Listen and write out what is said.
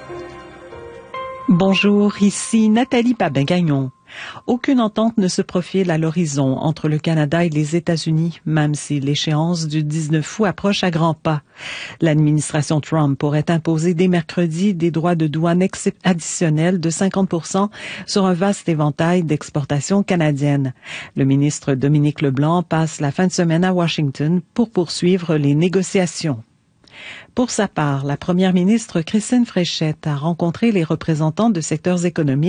Bonjour, ici Nathalie Babin-Gagnon. Aucune entente ne se profile à l'horizon entre le Canada et les États-Unis, même si l'échéance du 19 août approche à grands pas. L'administration Trump pourrait imposer dès mercredi des droits de douane additionnels de 50% sur un vaste éventail d'exportations canadiennes. Le ministre Dominique Leblanc passe la fin de semaine à Washington pour poursuivre les négociations. Pour sa part, la première ministre Christine Fréchette a rencontré les représentants de secteurs économiques